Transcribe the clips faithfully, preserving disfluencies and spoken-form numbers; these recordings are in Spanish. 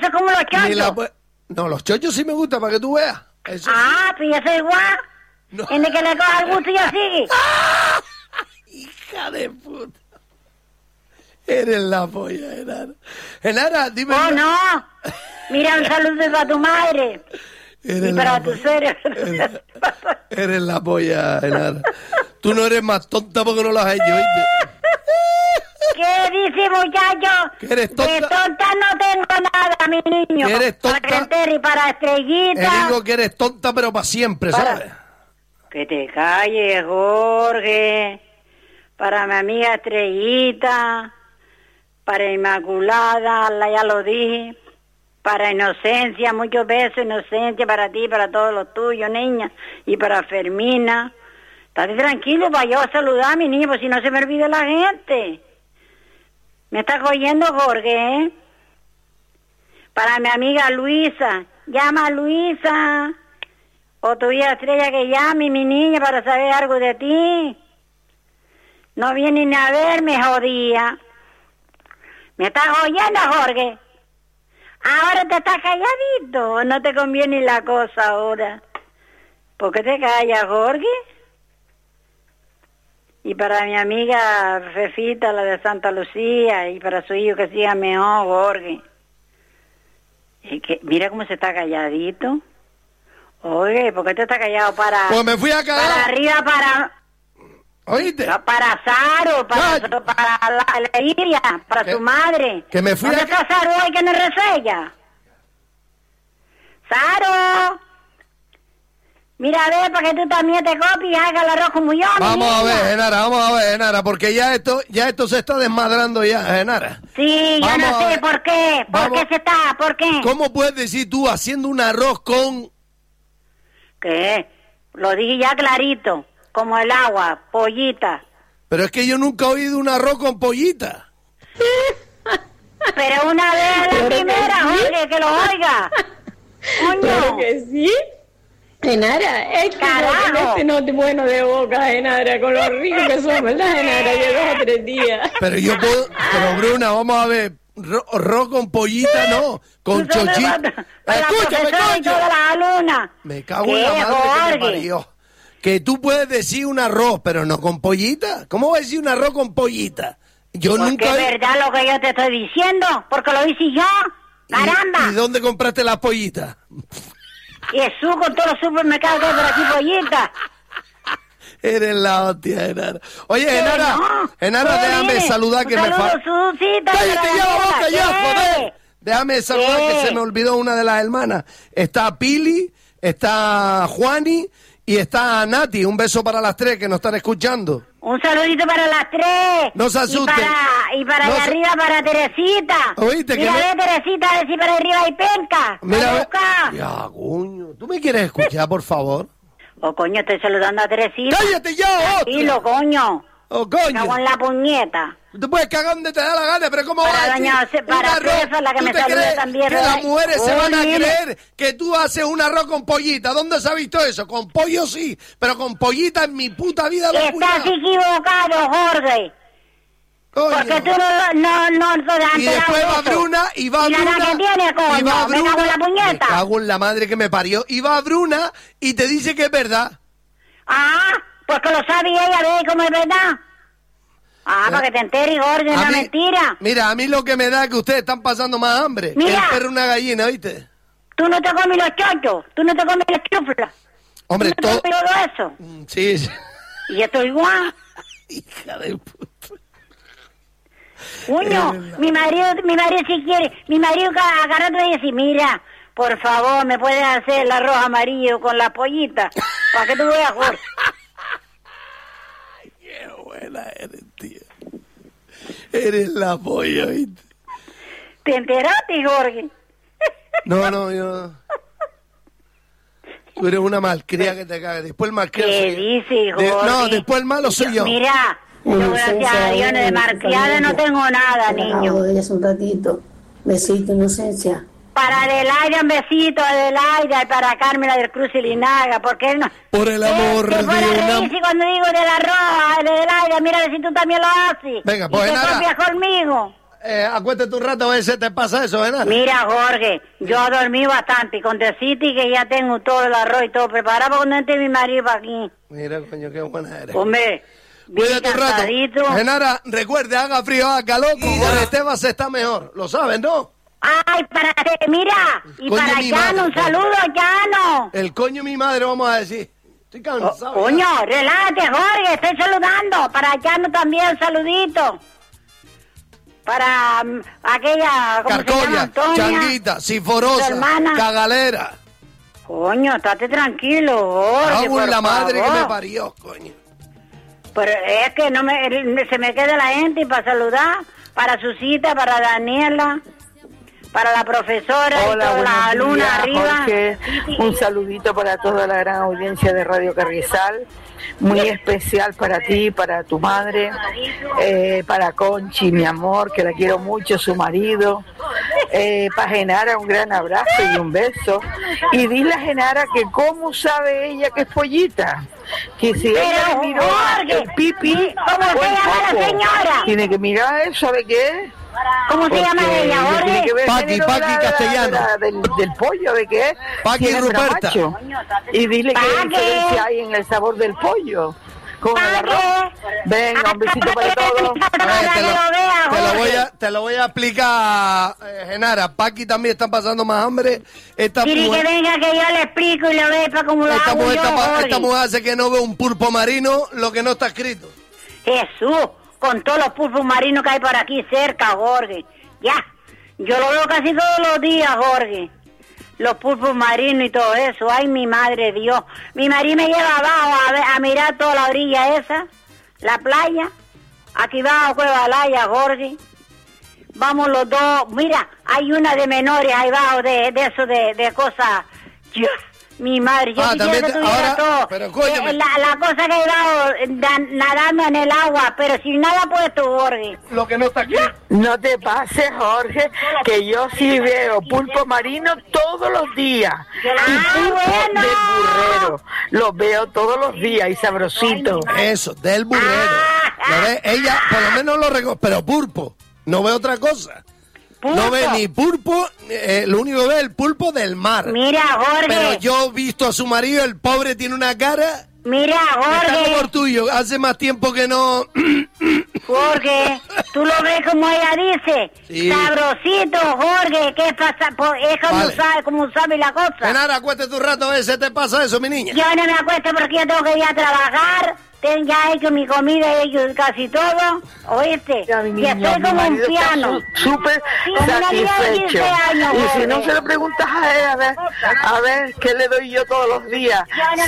es como los chochos. La... No, los chochos sí me gustan, para que tú veas. Eso ah, sí. pues yo soy igual. No. En el que le coja el gusto y yo sí. ¡Ah! Hija de puta. Eres la polla, Enara. Enara, dime... Oh, no. Mira, un saludo para tu madre. Eres y para la tu polla. serio. Eres, eres la polla, Enara. Tú no eres más tonta porque no lo has hecho, ¿viste? ¿Qué dice, muchacho? ¿Que eres tonta? De tonta no tengo nada, mi niño. ¿Que eres tonta? Para Enterri, para Estrellita. Te digo que eres tonta, pero para siempre, Para... ¿sabes? Que te calles, Jorge. Para mi amiga Estrellita. Para Inmaculada, ya lo dije. Para Inocencia, muchos besos, Inocencia, para ti, para todos los tuyos, niña. Y para Fermina. Estate tranquilo para yo saludar a mi niño, pues si no se me olvide la gente. ¿Me estás oyendo, Jorge? ¿eh? Para mi amiga Luisa. Llama a Luisa. O tu hija Estrella que llame, mi niña, para saber algo de ti. No viene ni a verme, jodía. ¿Me estás oyendo, Jorge? Ahora te estás calladito. No te conviene la cosa ahora. ¿Por qué te callas, Jorge? Y para mi amiga Fefita, la de Santa Lucía, y para su hijo que siga mejor, Jorge. Y que, mira cómo se está calladito. Oye, ¿por qué te está callado? Para, pues me fui a caer. Para arriba, para... ¿Oíste? Para Saro, para, no. para la, la Iria, para ¿Qué? Su madre. Que me fui ¿Dónde a... está Saro hoy que no resella? ¡Saro! Mira, a ver, para que tú también te copies y hagas el arroz como yo, Vamos mi a niña. ver, Genara, vamos a ver, Genara, porque ya esto ya esto se está desmadrando ya, Genara. Sí, yo vamos no sé por qué, por vamos. qué se está, por qué. ¿Cómo puedes decir tú haciendo un arroz con... ¿Qué? Lo dije ya clarito, como el agua, pollita. Pero es que yo nunca he oído un arroz con pollita. Pero una vez la primera, Jorge, que lo oiga. Coño. Claro que sí. Genara, es que este no es bueno de boca, Genara, con lo rico que son, ¿verdad, Genara? De dos o tres días. Pero yo puedo, pero Bruna, vamos a ver, ro- arroz con pollita no, con chochita. Escúchame, coño. La luna. Me cago en la madre que me parió. Que tú puedes decir un arroz, pero no con pollita. ¿Cómo vas a decir un arroz con pollita? Yo porque nunca... es verdad lo que yo te estoy diciendo, porque lo hice yo. ¡Caramba! ¿Y, ¿y dónde compraste las pollitas? Y el suco en todos los supermercados que hay por aquí, pollita. Eres la hostia, Genara. Oye, Genara, no, Genara, déjame viene. saludar que me falta. ¡Cállate ya la boca ya, joder! Déjame saludar ¿Qué? que se me olvidó una de las hermanas. Está Pili, está Juani y está Nati. Un beso para las tres que nos están escuchando. Un saludito para las tres. No se asusten. Y para, y para no allá se... arriba para Teresita. ¿Oíste? Mira, que ve, me... Teresita, a ver si para arriba hay penca. Mira, ve... Busca. Ya, coño. ¿Tú me quieres escuchar, por favor? Oh, coño, estoy saludando a Teresita. ¡Cállate ya, otro! Tranquilo, coño. Oh, coño. Cago en la puñeta. Tú te puedes cagar donde te da la gana, pero ¿cómo vas a decir doña, para un arroz? César, la que ¿Tú me te saluda crees también, que ¿verdad? las mujeres Oh, se van a mire. creer que tú haces un arroz con pollita? ¿Dónde se ha visto eso? Con pollo sí, pero con pollita en mi puta vida lo he Estás escuchado. equivocado, Jorge. Coño. Porque tú no, no, no, no te has Y después va enterado de eso. Bruna y va ¿Y la Bruna edad que tiene, coño? y va Me cago en Bruna, la puñeta. me cago en la madre que me parió, y va Bruna y te dice que es verdad. Ah, pues que lo sabe ella, ve cómo es verdad. Ah, Eh, para que te enteres, Jorge, A una mí- mentira. Mira, a mí lo que me da es que ustedes están pasando más hambre Mira. que el perro una gallina, ¿viste? Tú no te comes los chochos, tú no te comes las chuflas. Hombre, tú no todo... te comes todo eso. Mm, Sí, sí. Y esto igual. Hija de puta. Coño, Es mi marido, mi marido si quiere, mi marido cada cada rato dice, mira, por favor, me puedes hacer el arroz amarillo con la pollita, para que tú veas, Jorge. Qué buena eres, tío. Eres la polla, ¿viste? ¿Te enteraste, Jorge? No, no, yo... Tú eres una malcría que te caga. Después el malcriado ¿Qué soy yo. dices, De- Jorge? No, después el malo soy yo. Mira, yo gracias a Dios de marqueada no tengo nada, niño. Ella hace un ratito. Besito, Inocencia. Para Adelaida, un besito, Adelaida, y para Carmela del Cruz y Linaga, porque no... Por el amor que de fuera una... reírse cuando digo del arroz, de Adelaida, mira a ver si tú también lo haces. Venga, pues, y te Genara. copias conmigo. eh, acuéstate un rato a ver si te pasa eso, Genara. Mira, Jorge, yo dormí bastante y con decirte que ya tengo todo el arroz y todo preparado cuando entre mi marido para aquí. Mira, coño, qué buena eres. Hombre, cuídate un rato. cansadito. Genara, recuerde, haga frío, haga calor, con Esteban se está mejor. Lo sabes, ¿no? Ay, para mira, y Coño, para mi Llano, un madre. saludo, Llano. El coño mi madre, vamos a decir. Estoy cansado. Oh, coño, relájate, Jorge, estoy saludando. Para Llano también un saludito. Para um, aquella, ¿cómo se llama? Carcolla, Antonia, Changuita, tu Sinforosa, hermana. Cagalera. Coño, estate tranquilo, Jorge, Hago por la madre favor. que me parió, coño. Pero es que no me, se me queda la gente y para saludar, para Susita, para Daniela, para la profesora y Hola, toda buenos la alumna días, arriba. Jorge. Un saludito para toda la gran audiencia de Radio Carrizal. Muy especial para ti, para tu madre, eh, para Conchi, mi amor, que la quiero mucho, su marido. Eh, para Genara, un gran abrazo y un beso. Y dile a Genara que cómo sabe ella que es pollita. Que si Pero, ella le miró Jorge, el pipi, ¿cómo se o el llama la popo, señora? tiene que mirar eso, ¿sabe qué? ¿Cómo se llama Porque ella, tiene Jorge? que ver el Paqui, género de Paqui la- de la- Castellano. de la- del, del pollo, ¿de qué? Paqui Si es hembra, Ruperta. macho. Y dile Paqui. qué diferencia hay en el sabor del pollo con el Paqui. arroz. Venga, un besito para todos. Para Eh, que te, lo, lo vea, te lo Jorge. voy a, te lo voy a explicar, eh, Genara. Paqui también está pasando más hambre. Esta Dile que mujer, venga que yo le explico y lo ve para cómo lo esta hago mujer, yo, está pa- Jorge. esta mujer hace que no ve un pulpo marino lo que no está escrito. Jesús, con todos los pulpos marinos que hay por aquí cerca, Jorge. Ya, yo lo veo casi todos los días, Jorge. Los pulpos marinos y todo eso. Ay, mi madre Dios. Mi marido me lleva abajo a, ver, a mirar toda la orilla esa, la playa. Aquí abajo, Cueva Laya, Jorge. Vamos los dos. Mira, hay una de menores ahí abajo de, de eso, de, de cosas. Yo, mi madre, yo Ah, quisiera también que te- tuviera ahora- todo. pero cóñeme. Eh, la, la cosa que hay abajo, eh, da- nadando en el agua, pero sin nada puesto, Jorge. Lo que no está escrito. No te pases, Jorge, que yo sí veo pulpo marino todos los días. Y Ah, pulpo bueno. del burrero. Los veo todos los días y sabrosito. Eso, del burrero. ¿Lo ves? Ella por lo menos lo reconoce, pero pulpo. No ve otra cosa. Pulpo. No ve ni pulpo, eh, lo único que ve es el pulpo del mar. Mira, Jorge. Pero yo he visto a su marido, el pobre tiene una cara. Mira, Está como el Jorge. tuyo, hace más tiempo que no. Jorge, tú lo ves como ella dice. Sí. Sabrosito, Jorge. ¿Qué pasa? Pues es como Vale. sabe, como sabe la cosa. Genara, acuéstate un rato a ver si te pasa eso, mi niña. Yo no me acuesto porque yo tengo que ir a trabajar. Ten, ya he hecho mi comida, he hecho casi todo. ¿Oíste? Ya, mi Y niño, estoy mi como un marido está piano. su- súper Sí, como una niña de satisfecho. quince años, Y si no Jorge. se lo preguntas a él, a ver, a ver, ¿qué le doy yo todos los días?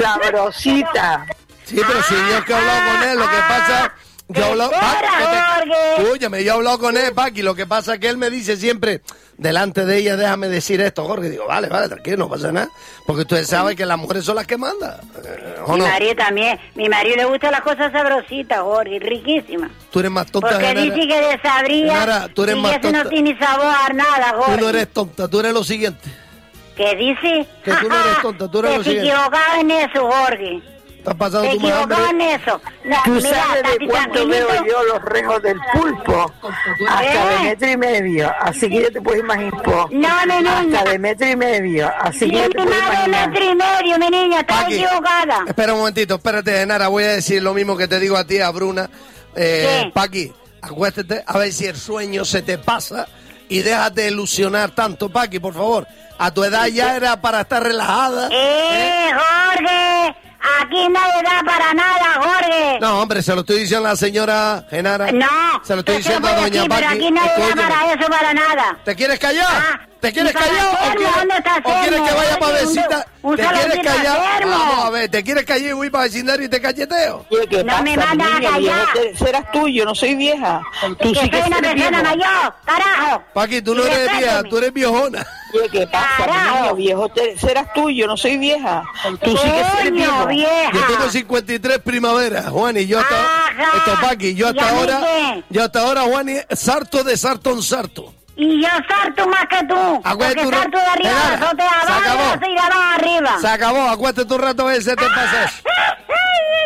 Sabrosita. Sí, pero si yo es que he hablado con él, lo que pasa. Yo he hablado. Espera, Pa- que te- Jorge. Escúchame, yo he hablado con él, Paqui. Lo que pasa es que él me dice siempre, delante de ella, déjame decir esto, Jorge. Digo, vale, vale, tranquilo, no pasa nada. Porque usted sabe que las mujeres son las que mandan. eh, ¿O Mi no? marido también. Mi marido le gustan las cosas sabrositas, Jorge, riquísimas. Tú eres más tonta, Porque Genara. dice que desabría Genara, tú eres y más ese no tonta. tiene sabor a nada, Jorge. Tú no eres tonta, tú eres lo siguiente. ¿Qué dice? Que tú no eres tonta, tú eres Que lo se siguiente. equivocaba en eso, Jorge. Estás pasando Se tu más equivocaba en hambre. eso. No, ¿Tú mira, sabes de Tati, cuánto veo tranquilito. yo los rejos del pulpo? Hasta de ¿Eh? metro y medio. Así que ya te puedes imaginar. No, no, no, Hasta no. de metro y medio. Así que ya Mi te puedes madre imaginar. metro y medio, mi niña, está Paqui, equivocada. espera un momentito, espérate, Genara, voy a decir lo mismo que te digo a ti, a Bruna. Eh, ¿Qué? Paqui, acuéstate a ver si el sueño se te pasa y déjate de ilusionar tanto, Paqui, por favor. A tu edad ya era para estar relajada. Eh, Jorge, aquí nadie da para nada, Jorge. No, hombre, se lo estoy diciendo a la señora Genara. No, Se lo estoy que se diciendo a puede doña aquí, pero Paqui. aquí nadie da Escúchame. para eso, para nada. ¿Te quieres callar? Ah, ¿Te quieres ¿y para callar? ¿O Sermo? quieres, ¿Dónde está o quieres Sermo? que vaya para Oye, un- vecindar? un ¿Te quieres saludito a callar? Sermo. Vamos a ver, ¿te quieres callar y voy para vecindario y te cacheteo? Oye, ¿qué No pasa, me mandas a niña? callar. Viejo, te- serás tú, yo no soy vieja. Tú Que sí que soy una eres persona viejo. mayor, carajo. Paqui, tú no Y eres vieja, respétame. tú eres viejona. Oye, ¿qué pasa, Carajo. niño? Viejo, te- serás tú, yo no soy vieja. Tú sí que eres Coño, viejo. vieja. Yo tengo cincuenta y tres primaveras, Juan, y yo hasta Ajá. esto Paqui, yo ¿Y hasta a mí ahora, qué? yo hasta ahora, Juan, y sarto de sarto en sarto. Y yo salto más que tú. Acuérdate Porque tú, salto de arriba, Genara, azote se abajo, acabó. y de abajo arriba. Se acabó, acuéstate un rato a ver si te pasa eso.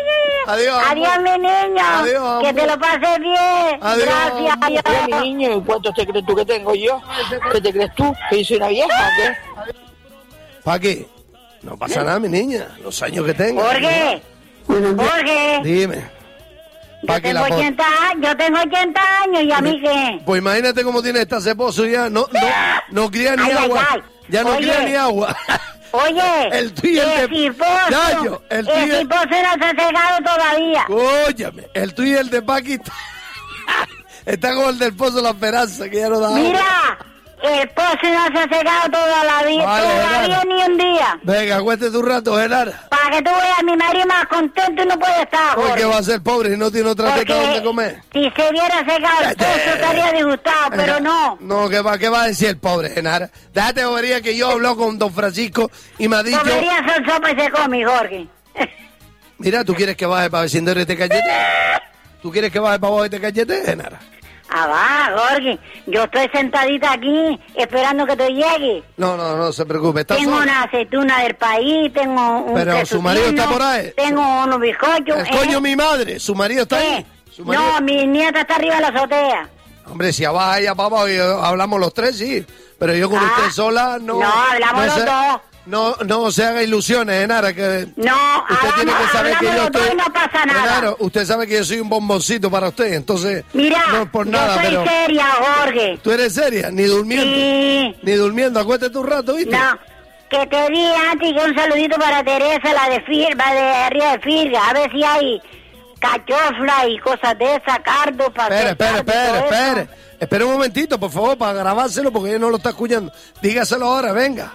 Adiós. Adiós, mi niño. Adiós, que te lo pases bien. Adiós. Gracias. Adiós. Oye, mi niño, ¿y cuántos te crees tú que tengo yo? ¿Qué te crees tú? ¿Que yo soy una vieja o qué? Paqui, no pasa nada, mi niña. Los años que tengo. Jorge. Jorge. Dime. Yo Paqui, tengo, la po- ochenta, yo tengo ochenta años y a mí qué. Pues imagínate cómo tiene este esposo ya. No, no, no cría ni Ay, ay, agua. ay. Ya no Oye. cría ni agua. Oye, El tuyo, el de- ciposo, Yayo, el tuyo- el ciposo no se ha secado todavía. Óyame, el tuyo y el de Paqui está, está como el del Pozo La Esperanza, que ya no da agua. Mira, el pozo no se ha secado toda la vida, Vale, todavía Genara. ni un día. Venga, acuéstate un rato, Genara. Para que tú veas, mi marido más contento y no puede estar, Porque Jorge. va a ser pobre y no tiene otra teta donde comer. si se hubiera secado el pozo estaría disgustado, pero no. No, ¿qué va, qué va a decir el pobre, Genara? Déjate bobería que yo hablo con don Francisco y me ha dicho... Comería son sopa y se come, Jorge. Mira, ¿tú quieres que baje para vecindario y te cachete? ¿Tú quieres que baje para abajo y te cachete, Genara? Ah, va, Jorge. Yo estoy sentadita aquí esperando que tú llegues. No, no, no se preocupe. ¿Estás Tengo sola? una aceituna del país, tengo un Pero su marido quesutino, está por ahí. Tengo unos bizcochos. El coño, mi madre, su marido está ¿Qué? ahí. Su marido- No, mi nieta está arriba de la azotea. Hombre, si abajo allá para abajo y eh, hablamos los tres, sí. Pero yo con Ah, usted sola no... no, hablamos los se, dos. No, no se haga ilusiones, Genara, que... No, Usted tiene hablamos- que saber que yo hablamos los dos estoy... y no pasa nada. Genaro, usted sabe que yo soy un bomboncito para usted, entonces... Mira, no es por yo nada, soy pero... seria, Jorge. ¿Tú eres seria? Ni durmiendo. Sí. Ni durmiendo. Acuéstate un rato, ¿viste? No, que te di antes que un saludito para Teresa, la de Firga, de arriba de Firga. A ver si hay cachofla y cosas de esas, cardo para... Espere, espere, hacer cardo y espere, todo eso. espere. Espere un momentito, por favor, para grabárselo, porque ella no lo está escuchando. Dígaselo ahora, venga.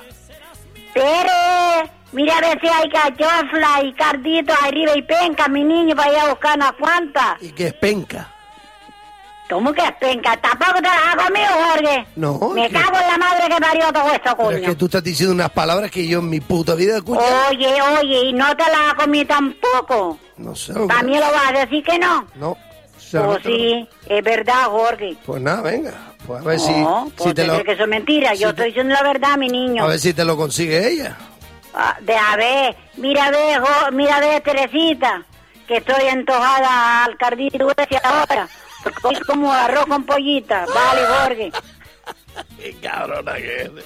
Pere, mira a ver si hay cachofla y cardito arriba y penca, mi niño, para ir a buscar unas cuantas. ¿Y qué es penca? ¿Cómo que es penca? ¿Tampoco te las ha comido, Jorge? No, Me que- cago en la madre que parió todo esto, Pero es coño. que tú estás diciendo unas palabras que yo en mi puta vida he escuchado. Oye, oye, y no te las ha comido tampoco. No sé. ¿Para mí lo vas a decir que no? No. O sea, Pues no te lo- sí, es verdad, Jorge. Pues nada, venga. Pues a ver No, si, pues si te te lo... crees que eso es mentira. si Yo te- estoy diciendo la verdad, mi niño. A ver si te lo consigue ella. Ah, de a ver, mira a ver, Jo- mira a ver, Teresita, que estoy antojada al cardito ese ahora. Porque es como arroz con pollita. Vale, Jorge. Qué cabrona que eres.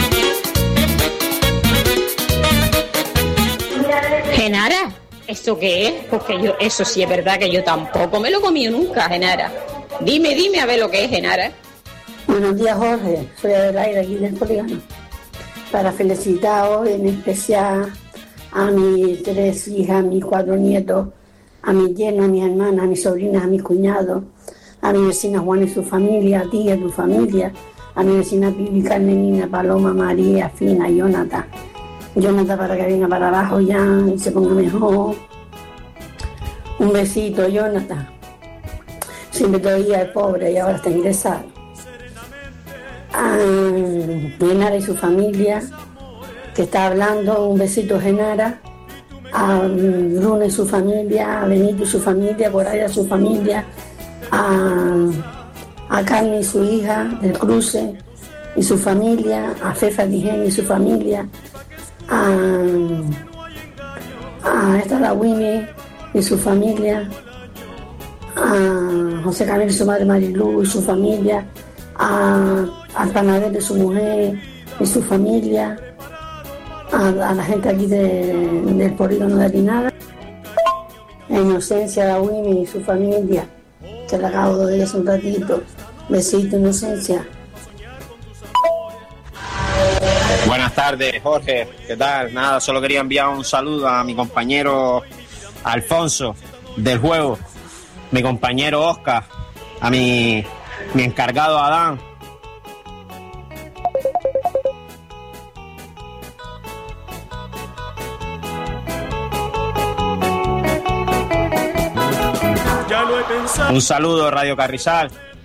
Genara, ¿eso qué es? Porque yo, eso sí es verdad que yo tampoco me lo comí nunca, Genara. Dime, dime a ver lo que es, Genara. Buenos días, Jorge. Soy Adelaida, aquí del Polígono. Para felicitar hoy en especial a mis tres hijas, a mis cuatro nietos, a mis yernos, a mis hermanas, a mis sobrinas, a mis cuñados, a mi vecina Juana y su familia, a ti y a tu familia, a mi vecina Pibi, Carmenina, Paloma, María, Fina, Jonathan. Jonathan para que venga para abajo ya y se ponga mejor. Un besito, Jonathan. Siempre todavía es pobre y ahora está ingresado. A Genara y su familia, que está hablando, un besito, Genara. A Bruno y su familia, a Benito y su familia, por ahí a su familia, a, a Carmen y su hija del cruce y su familia, a Fefa Dijen y su familia, a, a esta la Winnie y su familia, a José Camilo y su madre Marilu y su familia, a, al panadero de su mujer y su familia, a, a la gente aquí de, del polígono de Arinada, a Inocencia, a Winnie y su familia, que la acabo de ver hace un ratito. Besito, Inocencia. Buenas tardes, Jorge. ¿Qué tal? Nada, solo quería enviar un saludo a mi compañero Alfonso del juego, mi compañero Oscar, a mi, mi encargado Adán. Un saludo, Radio Carrizal.